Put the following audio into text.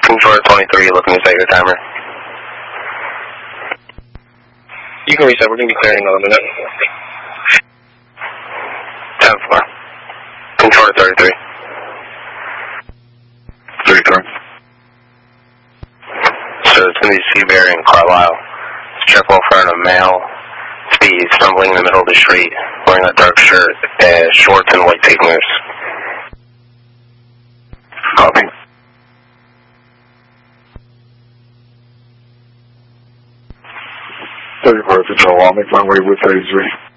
Control 23, looking to set your timer. You can reset, we're going to be clearing in another minute. 10-4. Control 33. 33. So it's going to be Seabury and Carlisle. It's check well front of male. Speed, stumbling in the middle of the street, wearing a dark shirt, shorts and white tape moves. Copy. 34 Control, I'll make my way with 33.